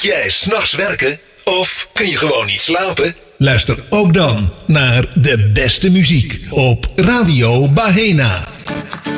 jij 's nachts werken? Of kun je gewoon niet slapen? Luister ook dan naar de beste muziek op Radio Bahena.